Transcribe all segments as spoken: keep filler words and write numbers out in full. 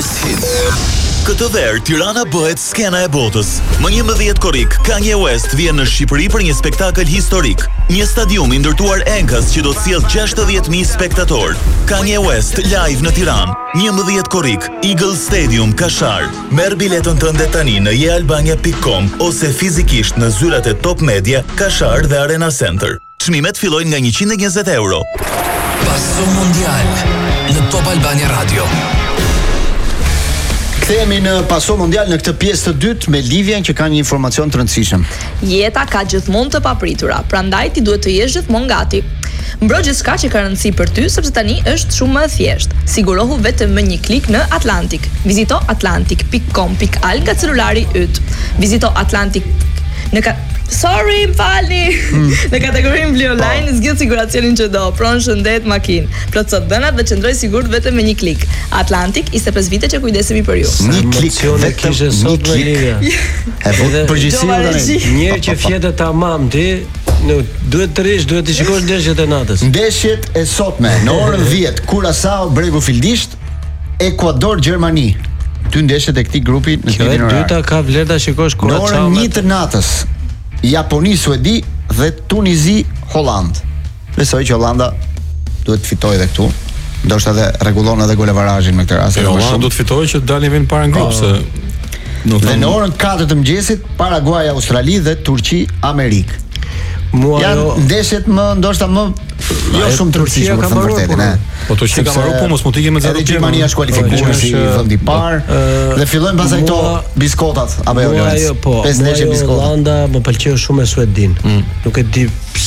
Greatest Hits. Këtë verë, Tirana bëhet skena e botës. Më njëmbëdhjetë korrik, Kanye West vjen në Shqipëri për një spektakël historik. Një stadium i ndërtuar enkas që do të sjellë gjashtëdhjetë mijë spektatorë. Kanye West live në Tiranë. njëmbëdhjetë korrik, Eagle Stadium, Kashar. Merr biletën tënde tani në je albania pikë com ose fizikisht në zyrat e Top Media, Kashar dhe Arena Center. Çmimet fillojnë nga njëqind e njëzet euro. Paso Mondial në Top Albania Radio. Kthehemi në Paso Mondial në këtë pjesë të dytë me Livien që ka një informacion të rëndësishëm. Jeta ka gjithmonë të papritura, prandaj ti duhet të jesh gjithmonë gati. Mbro gjithçka që ka rëndësi për ty, sepse tani është shumë më e thjeshtë. Sigurohu vetëm me një klik në Atlantic. Vizito atlantic pikë com pikë al nga celulari yt. Vizito Atlantic në ka... Sorry, më falni. Mm. Në kategorinë Bli Online zgjidh siguracionin që do, pron, shëndet, makinë. Plotso dënat dhe qëndroj sigurt vetëm me një klik. Atlantic, njëzet e pesë vite që kujdesemi për ju. Një klik vetëm një klik. E vë përgjithësia tani. Njëherë që fjetë tamam ti, në duhet të rish, duhet të shikosh ndeshjet e natës. Ndeshjet e sotme në orën dhjetë, Curaçao Bregu Fildisht, Ekuador Gjermani. Dy ndeshjet e këtij grupi në Kjo e dyta ka vlerë ta shikosh Curaçao. Në orën një të natës, Japoni, Suedi dhe Tunizi, Holland. Besoj që Holanda duhet të fitojë edhe këtu. Ndoshta edhe rregullon edhe golevarazhin me këtë rast. Jo, Holanda duhet të fitojë që dalin vjen para në grup se dhe në orën katër të mëngjesit, Paraguay, Australi dhe Turqi, Amerikë. Mua janë jo ndeshjet më ndoshta më jo shumë të rëndësishme për të vërtetën, e. Po Turqia ka marrë po mos mund të ikë me zero. Gjermania është kualifikuar si vend i parë dhe fillojnë pastaj këto biskotat apo jo. Pesë ndeshje biskota. Holanda më pëlqeu shumë e Suedin. Nuk e di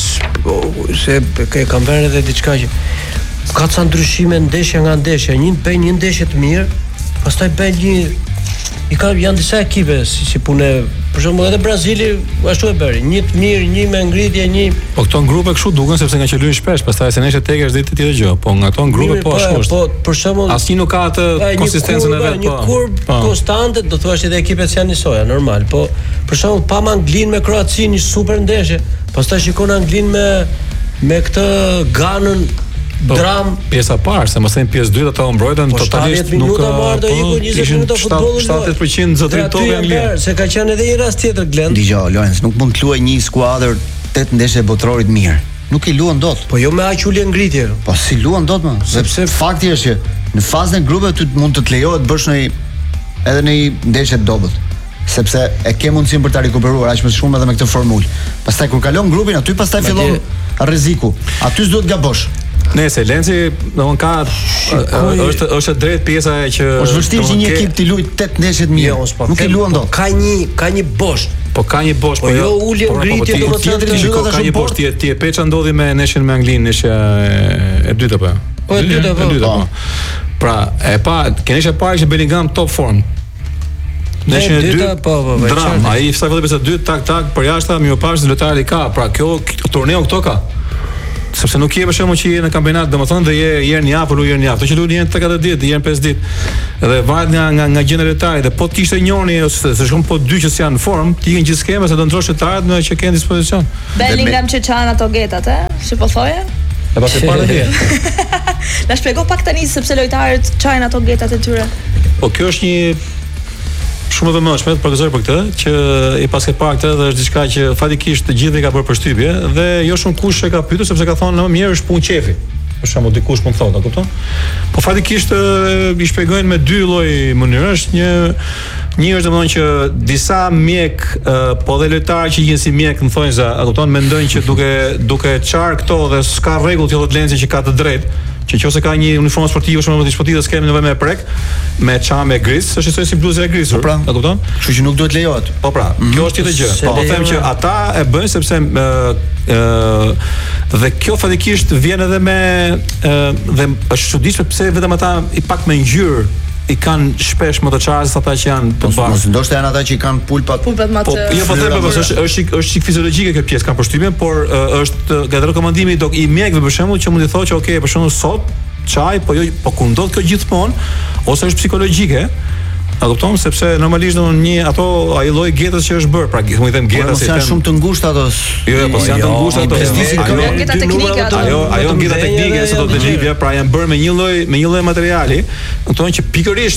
se ke kam vënë edhe diçka që ka ca ndryshime ndeshja nga ndeshja, një bën një ndeshje të mirë, pastaj bën një i ka janë disa ekipe si si punë, për shembull edhe Brazili ashtu e bëri, një të mirë, një me ngritje, një. Po këto grupe kështu duken sepse nga që luajnë shpesh, pastaj se nesër tek është ditë tjetër gjë, po nga këto grupe po ashtu është. Po për shembull asnjë nuk ka atë konsistencën e vet, po. Një kurb konstante, do thuash edhe ekipet janë njësoja, normal, po për shembull pam Anglinë me Kroacinë, një super ndeshje, pastaj shikon Anglinë me me këtë Ganën dram pjesa parë, se mos them pjesë dytë ata u mbrojtën totalisht nuk ka njëzet minuta futbolli. shtatëdhjetë përqind zotëri tokë Anglia. Se ka qenë edhe një rast tjetër Glen. Dgjoj, Lorenz, nuk mund të luajë një skuadër tetë ndeshje botrorit mirë. Nuk i luan dot. Po jo me aq ulje ngritje. Po si luan dot më? Sepse fakti është që në fazën e grupeve ty mund të të lejohet bësh në edhe në një ndeshje dobët. Sepse e ke mundësinë për ta rikuperuar aq më shumë edhe me këtë formulë. Pastaj kur kalon grupin, aty pastaj fillon rreziku. Aty s'duhet gabosh. Nëse Lenci, domthon ka është është drejt pjesa e që është vështirë që një ekip të luajë tetë ndeshje të mira. Nuk i luan dot. Ka një ka një bosh. Po ka një bosh, po jo ulje ngritje domethënë tjetër ka një bosh, ti ti e Peça ndodhi me neshjen me Anglinë, neshja e dytë apo? Po e dytë po. Pra, e pa, kenesha e parë që Bellingham top form. Neshja e dytë po po. Dram, ai sa vetë pse dytë tak tak për jashtë, më pas lojtari ka. Pra, kjo turneu këto ka. Sepse nuk je për shembull që je në kampionat, domethënë dhe je herë në javë, herë në javë. Ato që luajnë tek ato ditë, herë pesë ditë. Dhe varet nga nga nga gjendja lojtarit, dhe po të kishte njëri ose se shkon po dy që janë në formë, ti ke gjithë skema se do ndrosh lojtarët me që kanë dispozicion. Bellingham që çan ato getat, ë? Si po thoje? E pas e parë dia. Na shpjego pak tani sepse lojtarët çajnë ato getat e tyre. Po kjo është një shumë e vëmendshme të përgëzoj për këtë, që i paske parë këtë dhe është diçka që fatikisht të gjithë i ka bërë përshtypje dhe jo shumë kush e ka pyetur sepse ka thonë më mirë është punë qefi. Për shembull dikush mund thotë, a kupton? Po fatikisht i shpjegojnë me dy lloj mënyrash, një një është domethënë që disa mjek po dhe lojtarë që janë si mjek, më thonë za, a kupton, mendojnë që duke duke çar këto dhe s'ka rregull ti thotë Lenci që ka të drejtë. Që nëse ka një uniformë sportive shumë më të sportive s'kemë nevojë me prek, me çame gris, është si bluzë e grisur. Pra, a kupton? Kështu që nuk duhet lejohet. Po pra, mm-hmm. Kjo është tjetër gjë. Po po them që ata e bëjnë sepse ë ë dhe kjo fatikisht vjen edhe me ë dhe është çuditshme pse vetëm ata i pak me ngjyrë i kanë shpesh më të çarës ata që janë të bashkë. Mos ndoshta janë ata që i kanë pulpat. Pulpat më të. Po jo po them po është është është çik fiziologjike kjo pjesë kanë përshtypjen, por është nga rekomandimi dok i mjekëve për shembull që mund të thotë që okay, për shembull sot çaj, po jo po ku ndodh kjo gjithmonë ose është psikologjike. A kupton sepse normalisht domthon një ato ai lloj gjetës që është bër, pra mund të them geta si janë shumë të ngushta ato. Jo, po janë të ngushta ato. Ajo geta teknike ato. Ajo ajo geta teknike se do të lëvija, pra janë bër me një lloj me një lloj materiali, domthon që pikërisht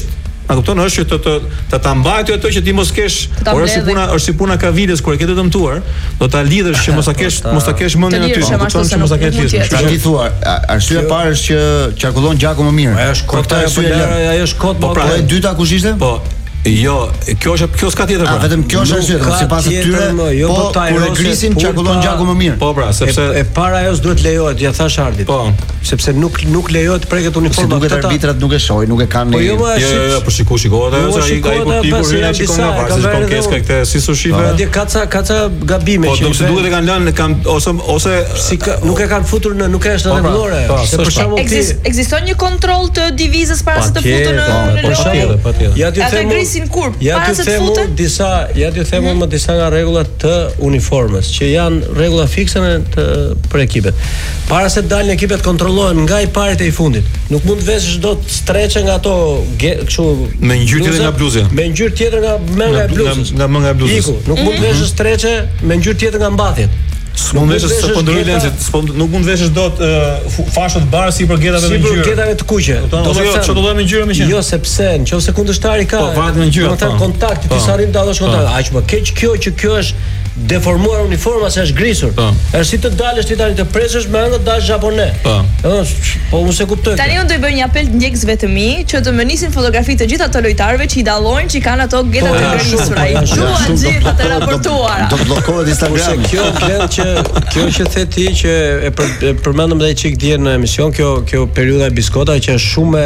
A kupton, është që të të të ta mbajtur ato që ti mos kesh, por është si puna, është si puna kaviles kur e ke të dëmtuar, do ta lidhësh që mos ta kesh, mos ta kesh mendjen aty, kupton që mos ta kesh lidhur. Pra ti thua, arsyeja e parë është që qarkullon gjaku më mirë. Ajo është kota, ajo është kot, po pra e dyta kush ishte? Po jo, kjo është kjo s'ka tjetër pra. Vetëm kjo është arsye, sipas atyre, po kur e grisin qarkullon gjaku më mirë. Po pra, sepse e para ajo s'duhet lejohet, ja thash Ardit. Po, sepse nuk nuk lejohet preket uniforma këta. Si arbitrat nuk e shohin, nuk e kanë. Po jo, jo, jo, po shikoj, shikoj, ajo ai ai kur ti kur hyn shikon nga varsi, shikon keska këtë si sushive. Atje kaca kaca gabime që. Po, se duhet e kanë lënë kanë ose ose si nuk e kanë futur në, nuk është rregullore. Se për shembull ti ekziston një kontroll të divizës para se të futen në lojë. Ja ti them sin kurp. Ja t'ju them disa, ja t'ju them më disa nga rregullat të uniformës, që janë rregulla fikse të për ekipet. Para se të dalin ekipet kontrollohen nga i pari te i fundit. Nuk mund të veshësh dot streçe nga ato kështu me ngjyrë tjetër nga bluzja. Me ngjyrë tjetër nga mënga e bluzës. Nga mënga e bluzës. Iku, nuk mund të veshësh streçe me ngjyrë tjetër nga mbathjet. S'mund veshësh se po ndroi lencet, nuk mund veshësh dot fashë të bardhë si për getave me ngjyrë. Si për getave të kuqe. Do të thotë çdo lloj me ngjyrë më qenë. Jo, sepse nëse kundërshtari ka, po varet me ngjyrë. Do të thotë kontakti, ti s'arrin të dallosh kontakt. Aq më keq kjo që kjo është deformuar uniforma se është grisur. Është si të dalësh ti tani të presësh me anë të dash japonez. Po. Ëh, po unë se kuptoj. Tani unë do i bëj një apel të ndjekësve të mi që të më nisin fotografi të gjithë ato lojtarëve që i dallojnë që kanë ato geta të grisura. I dua gjithë të raportuara. Do bllokohet Instagrami. Kjo vlen që kjo që the ti që e përmendëm edhe çik dje në emision, kjo kjo periudha e biskota që është shumë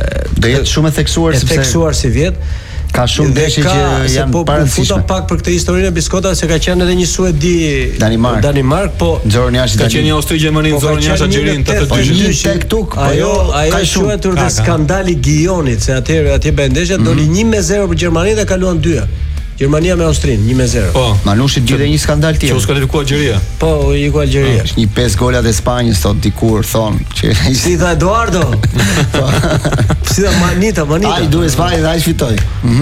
do jetë shumë e theksuar sepse theksuar si vjet. Ka shumë ndeshje që janë po, paraqitshme. Po pak për këtë historinë e biskotat se ka qenë edhe një Suedi Danimark. Danimark, po nxorën jashtë. Ka qenë një Austri Gjermani nxorën jashtë Algjerin tetëdhjetë dyshim. Tek tuk, po ajo ajo quhet urdhë skandali Gionit, se atëherë atje bën ndeshje doli një me zero për Gjermaninë dhe kaluan dyja. Gjermania me Austrinë një me zero. Po. Manushi gjithë një skandal tjetër. Që u skualifikua Algjeria. Po, i ku Algjeria. Është një pesë golat e Spanjës sot dikur thon që si dha Eduardo. Po. Si dha Manita, Manita. Ai duhet Spanjë dhe ai fitoi.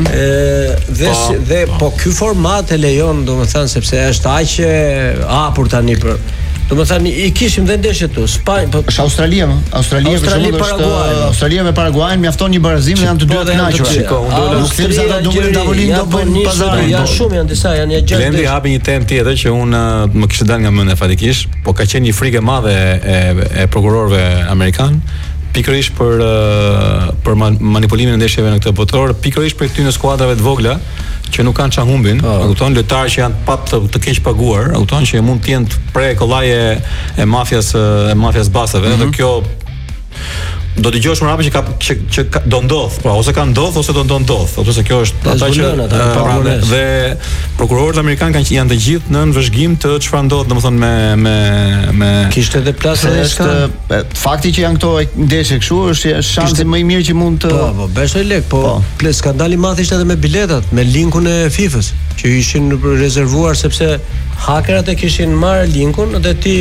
Ë dhe dhe po ky format e lejon, domethënë sepse është aq e hapur tani për domethënë i kishim dhe ndeshjet tu. Spanjë, po është Australia, më. Australia për shembull është Australia me Paraguayn mjafton një barazim dhe janë të dy të kënaqura. Nuk them se ata duhen tavolin do bëjnë pazarin. Janë shumë, janë disa, janë gjashtë. Blendi hapi një temë tjetër që unë më kishte dalë nga mendja fatikisht, po ka qenë një frikë e madhe e e prokurorëve amerikan. Pikërisht për për manipulimin e ndeshjeve në këtë botror, pikërisht për këtyre skuadrave të vogla që nuk kanë çfarë humbin, e kupton, lojtarë që janë pa të, të keq paguar, e kupton, që mund të jenë pre kollaje e mafias e mafias basave, mm -hmm. Dhe kjo do të dëgjosh më rapid që ka që, që ka, do ndodh, pra ose ka ndodh ose do të ndodh, ose kjo është ata që pra, dhe prokurorët amerikanë kanë janë të gjithë në vëzhgim të çfarë ndodh, domethënë me me me kishte edhe plasë është fakti që janë këto ndeshje kështu është shansi më i mirë që mund të po po bësh lek, po, po. Skandali i madh ishte edhe me biletat, me linkun e FIFA-s që ishin rezervuar sepse hakerat e kishin marrë linkun dhe ti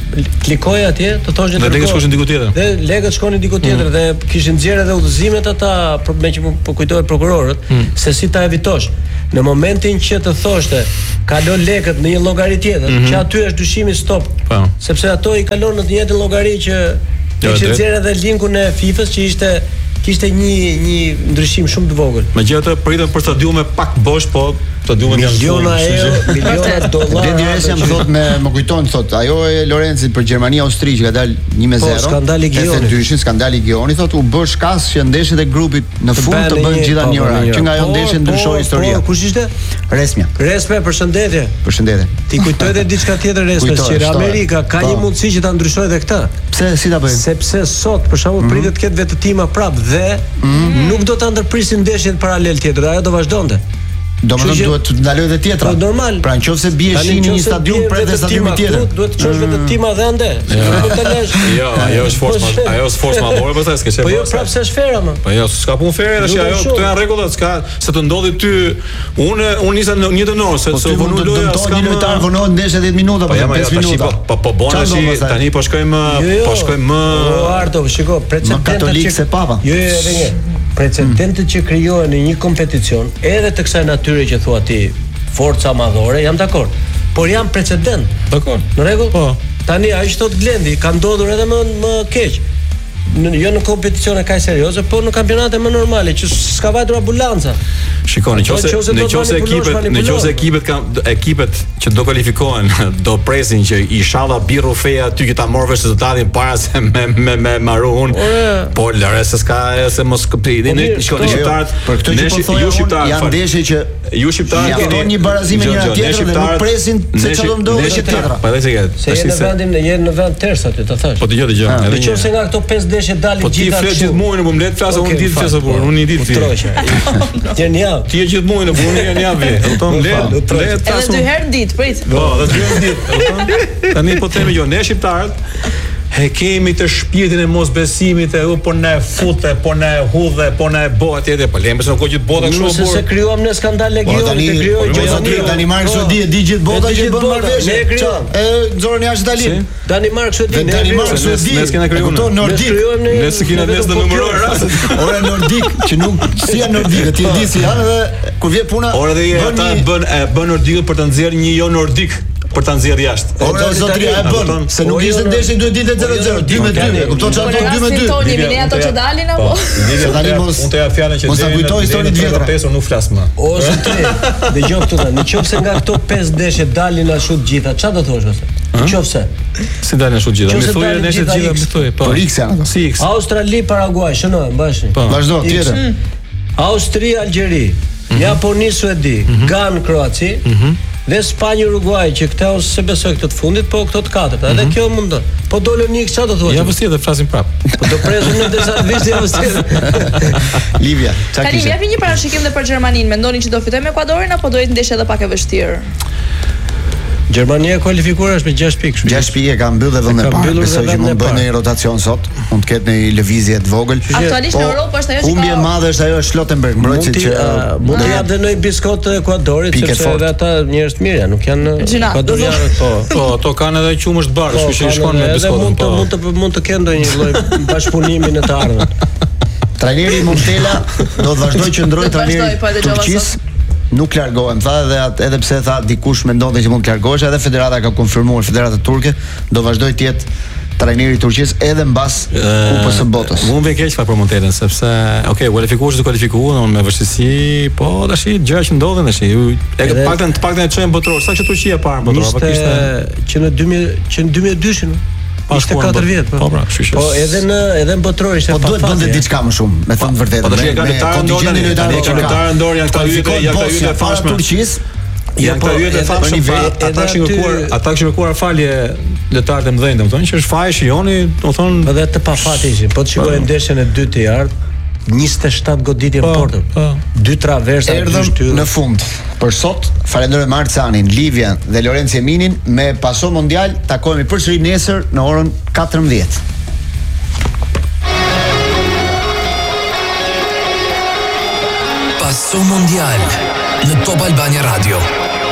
klikoj atje, të thoshë të legët shkonin diku tjetër. Dhe legët shkonin diku tjetër mm. dhe kishin nxjerrë edhe udhëzimet ata me që po kujtohet prokurorët mm. se si ta evitosh. Në momentin që të thoshte kalon lekët në një llogari tjetër, mm -hmm. që aty është dyshimi stop. Pa. Sepse ato i kalon në të njëjtën llogari që kishin nxjerrë edhe linkun e FIFA-s që ishte kishte një një ndryshim shumë të vogël. Megjithatë pritën për stadiume pak bosh, po stadiumet janë miliona euro, miliona dollar. Blendi Resja më thot me më kujton thot, ajo e Lorenzit për Gjermani Austri që ka dalë një me zero. Po skandali Gionit. Dyshin skandali Gionit thot u bë shkas që ndeshjet e grupit në fund të bëjnë gjitha një orar, që nga ajo ndeshje ndryshoi historia. Po kush ishte? Resmja. Resme, përshëndetje. Përshëndetje. Ti kujtoj edhe diçka tjetër Resme, që Amerika ka një mundësi që ta ndryshojë edhe këtë. Pse si ta bëjnë? Sepse sot për shembull pritet të ketë vetë tima prap dhe nuk do ta ndërprisin ndeshjen paralel tjetër, ajo do vazhdonte. Domethënë duhet të ndalojë edhe tjetra. Po normal. Pra nëse bie shi në një stadium pret në stadiumin tjetër. Duhet të çosh vetë tima dhe ande. Nuk të lesh. Jo, ajo është forcë, ajo është forcë madhore, pastaj s'ke çfarë. Po jo, prapë s'është fera më. Po jo, s'ka punë fere, tash ajo këto janë rregullat, s'ka se të ndodhi ty. Unë unë nisa në një orë, se se vonu loja, s'ka një lojtar vonon ndeshje dhjetë minuta apo pesë minuta. Po po bon tash tani po shkojmë po shkojmë më Ardo, shiko, precedentet që papa. Jo, jo, edhe një. Precedentet që krijohen në një kompeticion, edhe të kësaj natyre që thua ti, forca madhore, jam dakord. Por janë precedent. Dakord. Në rregull? Po. Tani ai thot Glendi, ka ndodhur edhe më më keq. jo në kompeticione kaq serioze, po në kampionate më normale që s'ka vajtur ambulanca. Shikoni, nëse nëse ekipet, nëse ekipet kanë ekipet që do kualifikohen, do presin që inshallah birru feja ty që ta morësh rezultatin para se me me me marrun. Po lëre se s'ka se mos kuptoi. Ne shikoni shqiptarët, për këtë që po thonë janë ndeshje që ju shqiptarët keni një barazim me njëra tjetrën dhe nuk presin se çfarë do ndodhë që tjetra. Po edhe se se jenë në vendin jenë në vend terç aty, ta thash. Po dëgjoj dëgjoj. Edhe nëse nga këto pesë ndeshje dalin gjithë Po ti flet gjithmonë, nuk më le të flas unë ditë flas apo unë ditë ti. Ti ja, ti je gjithmonë në punë janë javë. Kupton? Le, le të flas. Edhe dy herë në ditë, prit. Po, edhe dy herë në ditë, kupton? Tani po themi jo, ne shqiptarët e kemi të shpirtin e mosbesimit e u po na fute, po na hudhe, po na bëhet atje, po lëmë se nuk ka gjithë bota kështu. Nëse se krijuam në skandal legioni, të krijoj Gjermani, Danimark sot di, di gjithë bota që bën marrëveshje. E nxorën jashtë Italinë. Danimark sot di, Danimark sot di. Ne s'kena krijuar. Kupton Nordik. Ne s'kena mes të numëroj rastet. Ora Nordik që nuk si janë Nordik, ti e di si janë dhe kur vjen puna. Ora dhe ata bën bën Nordikun për të nxjerrë një jo Nordik. Për ta nxjerrë jashtë. Ora zotëria e bën, se nuk ishte ndeshje duhet ditë zero zero, dy me dy. E kupton çfarë do dy me dy. Toni me ato që dalin apo? Tani mos unë të jap fjalën që mos ta kujtoj historinë të vjetra. Pesë nuk flas më. O zotëri, dëgjoj këtu tani, nëse nga këto pesë ndeshje dalin ashtu të gjitha, çfarë do thosh ose? Nëse si dalin ashtu të gjitha? Mi thuaj ndeshjet të gjitha, mi thuaj, po. Po X janë ato. Si X. Australi, Paraguay, shënoj, mbashi. Vazhdo tjetër. Austri, Algjeri, Japoni, Suedi, Gan, Kroaci. Dhe Spanjë, Uruguay, që këta ose se besoj këtë të fundit, po këto të katërt. Edhe kjo mundon. Po dolën një çfarë do thuash? Ja vështirë të flasim prap. Po do presim në disa vishë ja vështirë. Livia, çfarë kishte? Tani japi një parashikim dhe për Gjermaninë. Mendonin që do fitojë me Ekuadorin apo do jetë ndeshje edhe pak e vështirë? Gjermania kualifikuar është me gjashtë pikë. gjashtë pikë ka mbyllë vend e parë. Besoj që mund bëjë një rotacion sot, mund të ketë një lëvizje të vogël. Aktualisht në Europë është ajo që humbje e madhe është ajo Schlottenberg, mbrojtësi që mund të jap dhe një biskot të Ekuadorit, sepse edhe ata njerëz të mirë, nuk janë Ekuadorianët, po. Po, ato kanë edhe qumësh të bardhë, kështu që shkon me biskotën. Po, mund të mund të kenë ndonjë lloj bashkëpunimi në të ardhmen. Trajneri Montella do të vazhdojë që ndrojë trajneri Turqisë. Nuk largohem, tha edhe edhe pse tha dikush mendonte që mund të largohesh, edhe federata ka konfirmuar, federata turke do vazhdojë të jetë trajneri i Turqisë edhe mbas Kupës së Botës. Mund të keq pa për Montellën, sepse okay, kualifikuar të kualifikuar me vështirësi, po tash gjëra që ndodhin tash. E të paktën të paktën e çojmë botror, sa që Turqia para botror, apo kishte që në dy mijë që në dy mijë e dy-shin. Ishte katër vjet, po. Po, pra, kështu që. Po edhe në edhe në botror ishte pa. Po duhet bënte diçka më shumë, me thënë vërtetë. Po tash ka lojtarë ndorë, lojtarë ndorë janë këta yjet, janë këta yjet e fashme. Turqisë janë këta yjet e fashme, ata kishin kërkuar, ata kishin kërkuar falje lojtarët e mëdhenj, domethënë që është faji shijoni, domethënë edhe të pafat ishin. Po të shikojë ndeshjen e dytë të ardh, njëzet e shtatë goditje në portë. Dy traversa dy shtyllë. Në fund. Për sot, falenderoj Marcanin, Livian dhe Lorenzo Eminin me Paso Mondial. Takohemi përsëri nesër në orën katërmbëdhjetë. Paso Mondial në Top Albania Radio.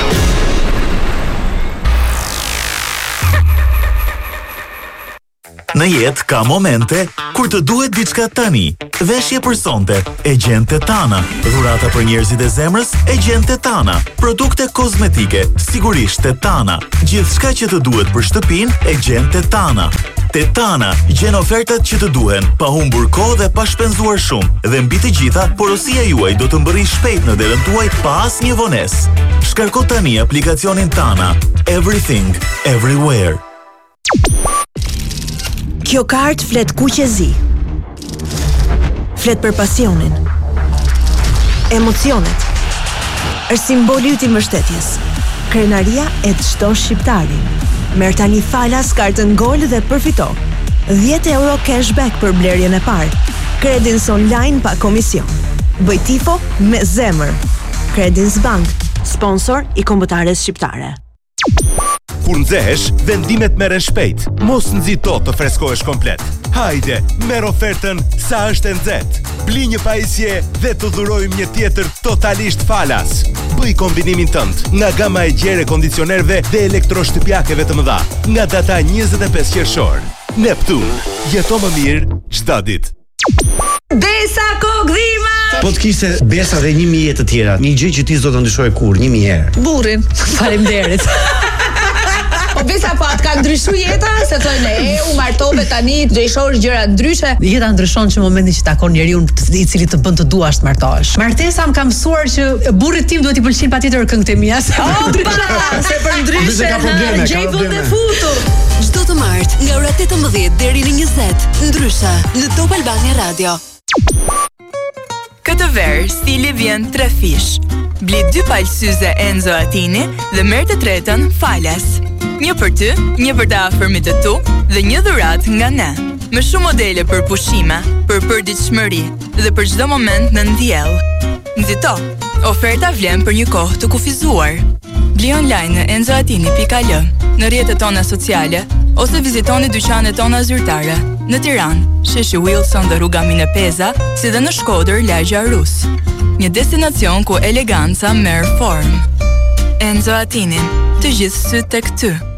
Në jetë ka momente kur të duhet diçka tani. Veshje për sonte, e gjen Tetana. Dhurata për njerëzit e zemrës, e gjen Tetana. Produkte kozmetike, sigurisht Tetana. Gjithçka që të duhet për shtëpinë, e gjen Tetana. Tetana gjen ofertat që të duhen, pa humbur kohë dhe pa shpenzuar shumë. Dhe mbi të gjitha, porosia juaj do të mbërri shpejt në derën tuaj pa asnjë vonesë. Shkarko tani aplikacionin Tana. Everything, everywhere. Kjo kartë flet kuqe zi. Flet për pasionin. Emocionet. Është simboli yt i mbështetjes. Krenaria e çdo shqiptari. Merr tani falas kartën Gol dhe përfito dhjetë euro cashback për blerjen e parë. Credins online pa komision. Bëj tifo me zemër. Credins Bank, sponsor i kombëtares shqiptare. Kur nxehesh, vendimet merren shpejt. Mos nxito të freskohesh komplet. Hajde, merr ofertën sa është e nxehtë. Bli një pajisje dhe të dhurojmë një tjetër totalisht falas. Bëj kombinimin tënd nga gama e gjerë e kondicionerëve dhe elektroshtëpiakeve të mëdha. Nga data njëzet e pesë qershor. Neptun, jeto më mirë çdo ditë. Besa Kokdhima! Po të kishte Besa dhe një mijë të tjera, një gjë që ti s'do ta ndryshoj kur, një mijë herë. Burrin. Faleminderit. Po Besa po atë ka ndryshuar jeta, se thonë e u martove tani, do i shohësh gjëra ndryshe. Jeta ndryshon që momentin që takon njeriu i cili të bën të duash të martohesh. Martesa më ka mësuar që burrit tim duhet i pëlqejnë patjetër këngët e mia. Opa, se për ndryshe ka probleme, gjej ka vend e probleme. futur. Çdo të martë nga ora tetëmbëdhjetë deri në njëzet, ndryshe në Top Albania Radio. Këtë verë, stili vjen tre fish. Bli dy palë syze Enzo Attini dhe merr të tretën Falas. Një për ty, një për të afërmit të tu dhe një dhurat nga ne. Me shumë modele për pushime, për përditshmëri dhe për çdo moment në ndjell. Nxito, oferta vlen për një kohë të kufizuar. Bli online në enzoatini pikë al, në rrjetet tona sociale ose vizitoni dyqanet tona zyrtare në Tiranë, sheshi Wilson dhe rruga Minepeza, si dhe në Shkodër, lagja Rus. Një destinacion ku eleganca merr formë. Enzo Attini, të gjithë sytë tek ty.